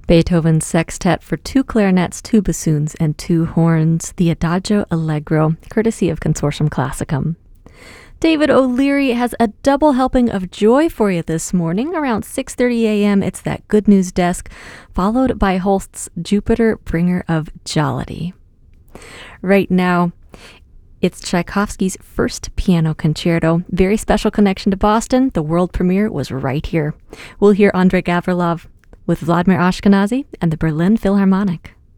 Beethoven's Sextet for two clarinets, two bassoons, and two horns, the Adagio Allegro, courtesy of Consortium Classicum. David O'Leary has a double helping of joy for you this morning. Around 6:30 a.m., it's that Good News Desk, followed by Holst's Jupiter, bringer of jollity. Right now, it's Tchaikovsky's first piano concerto. Very special connection to Boston. The world premiere was right here. We'll hear Andrei Gavrilov with Vladimir Ashkenazy and the Berlin Philharmonic.